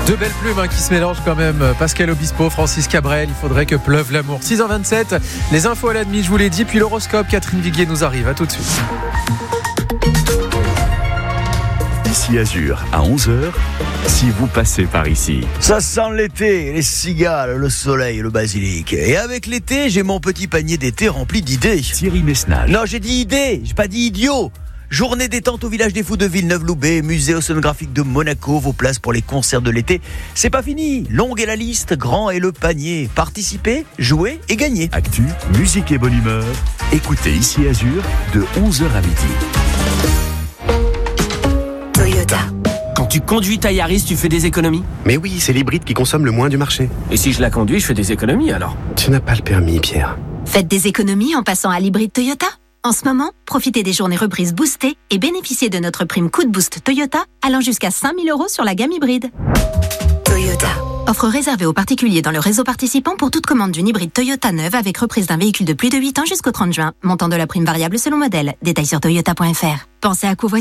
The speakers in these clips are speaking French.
Deux belles plumes qui se mélangent quand même. Pascal Obispo, Francis Cabrel, il faudrait que pleuve l'amour. 6h27, les infos à la demi, je vous l'ai dit, puis l'horoscope, Catherine Viguier nous arrive. À tout de suite. Ici Azur, à 11h, si vous passez par ici. Ça sent l'été, les cigales, le soleil, le basilic. Et avec l'été, j'ai mon petit panier d'été rempli d'idées. Thierry Messnage. Non, j'ai dit idées, j'ai pas dit idiot. Journée détente au village des Fous de Villeneuve-Loubet, musée océanographique de Monaco, vos places pour les concerts de l'été. C'est pas fini, longue est la liste, grand est le panier. Participez, jouez et gagnez. Actu, musique et bonne humeur. Écoutez Ici Azur de 11h à midi. Toyota. Quand tu conduis ta Yaris, tu fais des économies ? Mais oui, c'est l'hybride qui consomme le moins du marché. Et si je la conduis, je fais des économies alors ? Tu n'as pas le permis, Pierre. Faites des économies en passant à l'hybride Toyota. En ce moment, profitez des journées reprises boostées et bénéficiez de notre prime coup de boost Toyota allant jusqu'à 5 000 € sur la gamme hybride. Toyota. Offre réservée aux particuliers dans le réseau participant pour toute commande d'une hybride Toyota neuve avec reprise d'un véhicule de plus de 8 ans jusqu'au 30 juin. Montant de la prime variable selon modèle. Détails sur toyota.fr. Pensez à covoiturer ?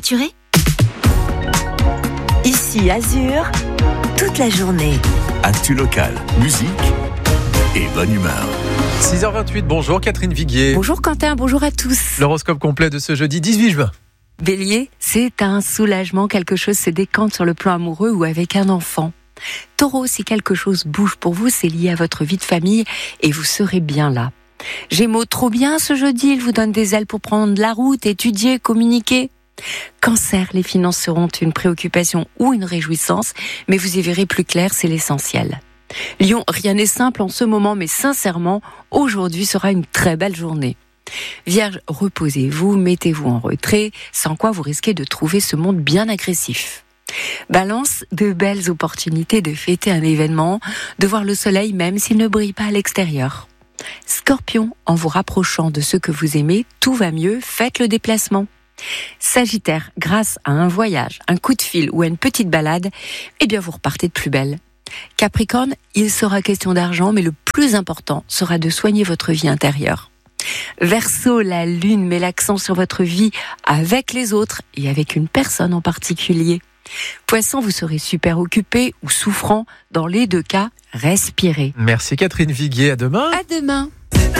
Ici Azur, toute la journée. Actu local, musique et bonne humeur. 6h28, bonjour Catherine Viguier. Bonjour Quentin, bonjour à tous. L'horoscope complet de ce jeudi 18 juin. Bélier, c'est un soulagement, quelque chose se décante sur le plan amoureux ou avec un enfant. Taureau, si quelque chose bouge pour vous, c'est lié à votre vie de famille et vous serez bien là. Gémeaux, trop bien ce jeudi, il vous donne des ailes pour prendre la route, étudier, communiquer. Cancer, les finances seront une préoccupation ou une réjouissance, mais vous y verrez plus clair, c'est l'essentiel. Lion, rien n'est simple en ce moment, mais sincèrement, aujourd'hui sera une très belle journée. Vierge, reposez-vous, mettez-vous en retrait, sans quoi vous risquez de trouver ce monde bien agressif. Balance, de belles opportunités de fêter un événement, de voir le soleil même s'il ne brille pas à l'extérieur. Scorpion, en vous rapprochant de ceux que vous aimez, tout va mieux, faites le déplacement. Sagittaire, grâce à un voyage, un coup de fil ou à une petite balade, eh bien vous repartez de plus belle. Capricorne, il sera question d'argent, mais le plus important sera de soigner votre vie intérieure. Verseau, la lune met l'accent sur votre vie avec les autres et avec une personne en particulier. Poisson, vous serez super occupé ou souffrant. Dans les deux cas, respirez. Merci Catherine Viguier, à demain. À demain.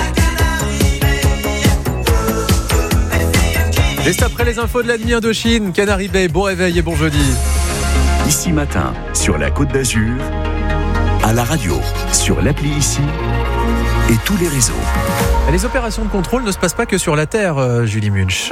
Juste après les infos de la demi Indochine, Canary Bay, bon réveil et bon jeudi. Ici matin, sur la Côte d'Azur, à la radio, sur l'appli Ici et tous les réseaux. Les opérations de contrôle ne se passent pas que sur la terre, Julie Munch.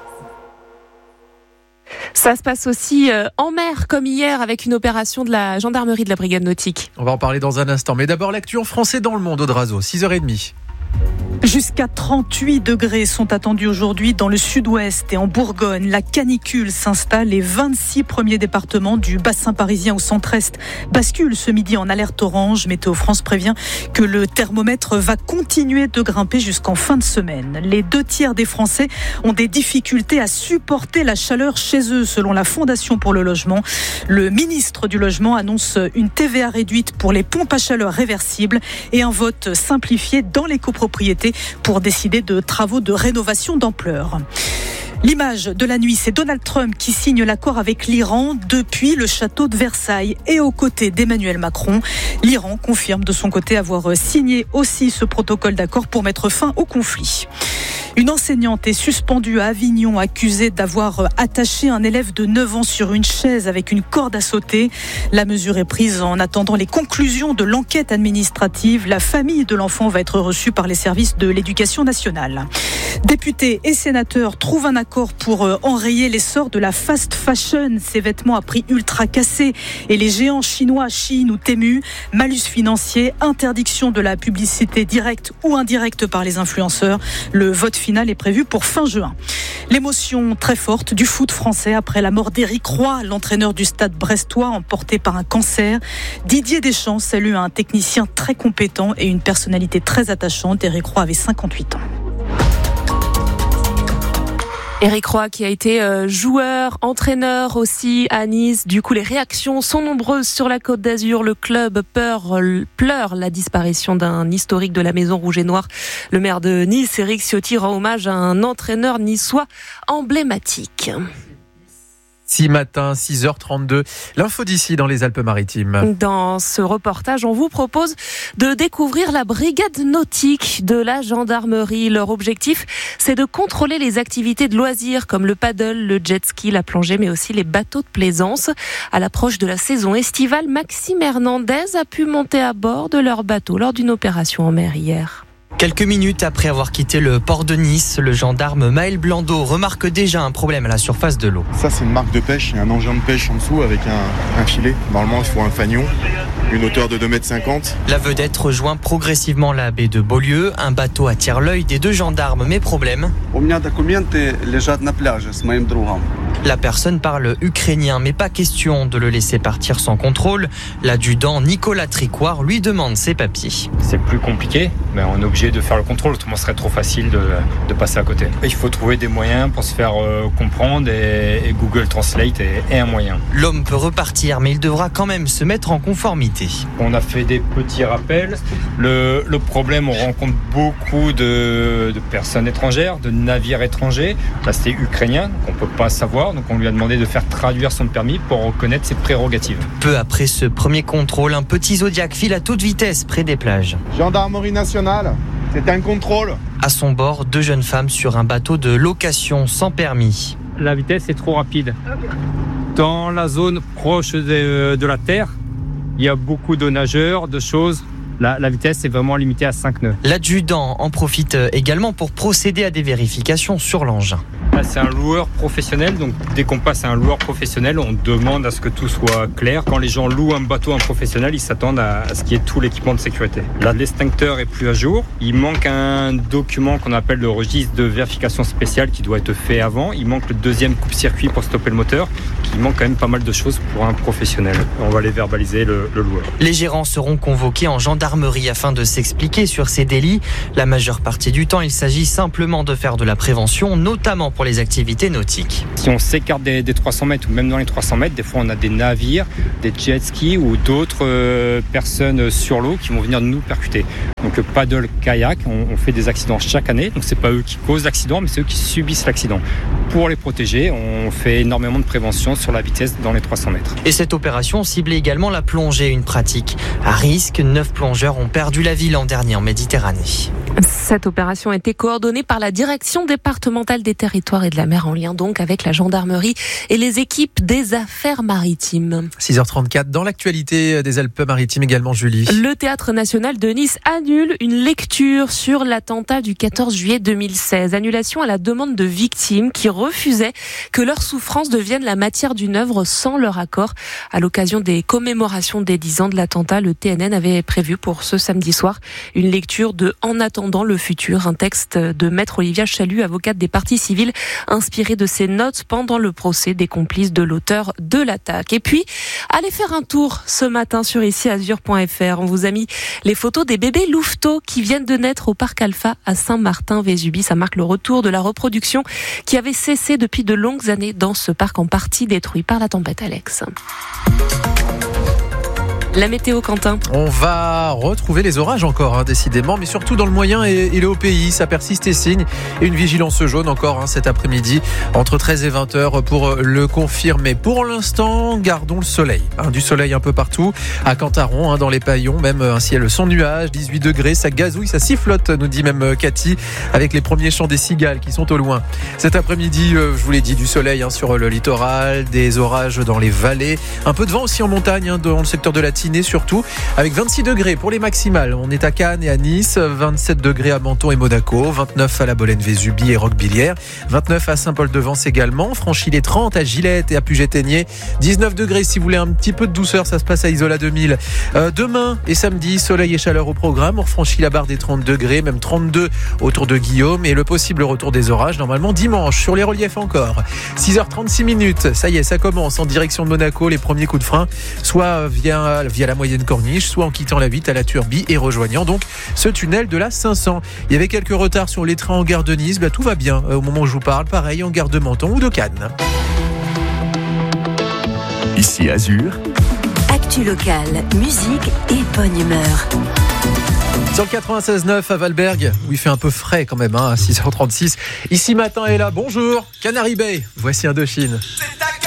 Ça se passe aussi en mer, comme hier, avec une opération de la gendarmerie de la brigade nautique. On va en parler dans un instant. Mais d'abord, l'actu en français dans le monde, Audrazo, 6h30. Jusqu'à 38 degrés sont attendus aujourd'hui dans le sud-ouest et en Bourgogne. La canicule s'installe. Les 26 premiers départements du bassin parisien au centre-est basculent ce midi en alerte orange. Météo France prévient que le thermomètre va continuer de grimper jusqu'en fin de semaine. Les 2/3 des Français ont des difficultés à supporter la chaleur chez eux, selon la Fondation pour le logement. Le ministre du Logement annonce une TVA réduite pour les pompes à chaleur réversibles et un vote simplifié dans les copropriétés pour décider de travaux de rénovation d'ampleur. L'image de la nuit, c'est Donald Trump qui signe l'accord avec l'Iran depuis le château de Versailles et aux côtés d'Emmanuel Macron. L'Iran confirme de son côté avoir signé aussi ce protocole d'accord pour mettre fin au conflit. Une enseignante est suspendue à Avignon, accusée d'avoir attaché un élève de 9 ans sur une chaise avec une corde à sauter. La mesure est prise en attendant les conclusions de l'enquête administrative. La famille de l'enfant va être reçue par les services de l'éducation nationale. Députés et sénateurs trouvent un accord pour enrayer l'essor de la fast fashion. Ces vêtements à prix ultra cassés et les géants chinois Shein ou Temu. Malus financier, interdiction de la publicité directe ou indirecte par les influenceurs. Le vote final est prévu pour fin juin. L'émotion très forte du foot français après la mort d'Éric Roy, l'entraîneur du Stade brestois emporté par un cancer. Didier Deschamps salue un technicien très compétent et une personnalité très attachante. Éric Roy avait 58 ans. Éric Roy qui a été joueur, entraîneur aussi à Nice. Du coup, les réactions sont nombreuses sur la Côte d'Azur. Le club pleure la disparition d'un historique de la Maison Rouge et Noire. Le maire de Nice, Éric Ciotti, rend hommage à un entraîneur niçois emblématique. matin, 6h32. L'info d'ici dans les Alpes-Maritimes. Dans ce reportage, on vous propose de découvrir la brigade nautique de la gendarmerie. Leur objectif, c'est de contrôler les activités de loisirs comme le paddle, le jet ski, la plongée, mais aussi les bateaux de plaisance. À l'approche de la saison estivale, Maxime Hernandez a pu monter à bord de leur bateau lors d'une opération en mer hier. Quelques minutes après avoir quitté le port de Nice, le gendarme Maël Blando remarque déjà un problème à la surface de l'eau. Ça, c'est une marque de pêche, il y a un engin de pêche en dessous avec un filet. Normalement, il faut un fanion, une hauteur de 2,50 m. La vedette rejoint progressivement la baie de Beaulieu. Un bateau attire l'œil des deux gendarmes, mais problème. La personne parle ukrainien, mais pas question de le laisser partir sans contrôle. L'adjudant Nicolas Tricoire lui demande ses papiers. C'est plus compliqué, mais on est obligé de faire le contrôle, autrement ce serait trop facile de passer à côté. Il faut trouver des moyens pour se faire comprendre et Google Translate est un moyen. L'homme peut repartir, mais il devra quand même se mettre en conformité. On a fait des petits rappels. Le problème, on rencontre beaucoup de personnes étrangères, de navires étrangers. Là, c'était ukrainien, donc on ne peut pas savoir. Donc on lui a demandé de faire traduire son permis pour reconnaître ses prérogatives. Peu après ce premier contrôle, un petit Zodiac file à toute vitesse près des plages. Gendarmerie nationale, c'est un contrôle. À son bord, deux jeunes femmes sur un bateau de location sans permis. La vitesse est trop rapide. Dans la zone proche de la terre, il y a beaucoup de nageurs, de choses. La vitesse est vraiment limitée à 5 nœuds. L'adjudant en profite également pour procéder à des vérifications sur l'engin. Là, c'est un loueur professionnel, donc dès qu'on passe à un loueur professionnel, on demande à ce que tout soit clair. Quand les gens louent un bateau à un professionnel, ils s'attendent à ce qu'il y ait tout l'équipement de sécurité. Là, l'extincteur est plus à jour. Il manque un document qu'on appelle le registre de vérification spéciale qui doit être fait avant. Il manque le deuxième coupe-circuit pour stopper le moteur. Il manque quand même pas mal de choses pour un professionnel. On va les verbaliser le loueur. Les gérants seront convoqués en gendarmerie afin de s'expliquer sur ces délits. La majeure partie du temps, il s'agit simplement de faire de la prévention, notamment pour les activités nautiques. Si on s'écarte des 300 mètres ou même dans les 300 mètres, des fois on a des navires, des jet skis ou d'autres personnes sur l'eau qui vont venir nous percuter. Donc paddle, kayak, on fait des accidents chaque année. Donc c'est pas eux qui causent l'accident, mais c'est eux qui subissent l'accident. Pour les protéger, on fait énormément de prévention sur la vitesse dans les 300 mètres. Et cette opération ciblait également la plongée, une pratique à risque. 9 plongeurs ont perdu la vie l'an dernier en Méditerranée. Cette opération a été coordonnée par la Direction départementale des territoires et de la mer, en lien donc avec la gendarmerie et les équipes des affaires maritimes. 6h34, dans l'actualité des Alpes-Maritimes également, Julie. Le Théâtre national de Nice annule une lecture sur l'attentat du 14 juillet 2016. Annulation à la demande de victimes qui refusaient que leur souffrance devienne la matière d'une œuvre sans leur accord. À l'occasion des commémorations des 10 ans de l'attentat, le TNN avait prévu pour ce samedi soir une lecture de En attendant le futur, un texte de maître Olivia Chalut, avocate des parties civiles, inspiré de ses notes pendant le procès des complices de l'auteur de l'attaque. Et puis, allez faire un tour ce matin sur iciazur.fr. On vous a mis les photos des bébés louveteaux qui viennent de naître au parc Alpha à Saint-Martin-Vésubie. Ça marque le retour de la reproduction qui avait cessé depuis de longues années dans ce parc en partie détruit par la tempête Alex. La météo, Quentin. On va retrouver les orages encore, décidément, mais surtout dans le moyen et le haut pays. Ça persiste et signe. Et une vigilance jaune encore cet après-midi, entre 13 et 20 heures pour le confirmer. Pour l'instant, gardons le soleil. Du soleil un peu partout. À Cantaron, dans les paillons, même un ciel sans nuages, 18 degrés, ça gazouille, ça sifflote, nous dit même Cathy, avec les premiers chants des cigales qui sont au loin. Cet après-midi, je vous l'ai dit, du soleil sur le littoral, des orages dans les vallées. Un peu de vent aussi en montagne, dans le secteur de la surtout, avec 26 degrés pour les maximales. On est à Cannes et à Nice, 27 degrés à Menton et Monaco, 29 à la Bolène-Vésubie et Roquebillière, 29 à Saint-Paul-de-Vence également, franchit les 30 à Gillette et à Puget-Aigné, 19 degrés si vous voulez un petit peu de douceur, ça se passe à Isola 2000. Demain et samedi, soleil et chaleur au programme, on franchit la barre des 30 degrés, même 32 autour de Guillaume, et le possible retour des orages normalement dimanche, sur les reliefs encore. 6h36 minutes, ça y est, ça commence en direction de Monaco, les premiers coups de frein, soit via la moyenne corniche, soit en quittant la 8 à la Turbie et rejoignant donc ce tunnel de la 500. Il y avait quelques retards sur les trains en gare de Nice, tout va bien au moment où je vous parle, pareil en gare de Menton ou de Cannes. Ici Azur. Actu locale, musique et bonne humeur. Sur le 96.9 à Valberg, où il fait un peu frais quand même, à 6h36. Ici Matin est là, bonjour, Canary Bay, voici Indochine.